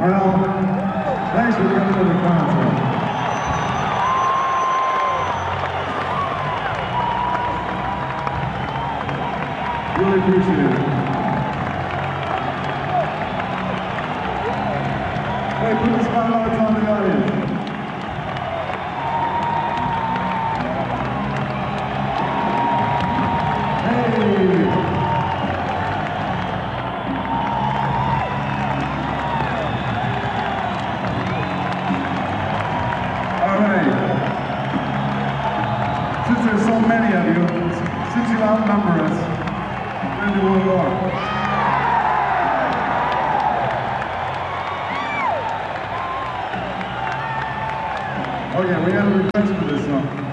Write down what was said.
Well, thanks for coming to the concert. Really appreciate it. Hey, put the spotlights on the audience. Hey! All right. Since there's so many of you, since you outnumber us, we're going to do one more. Oh yeah, we had a request for this song.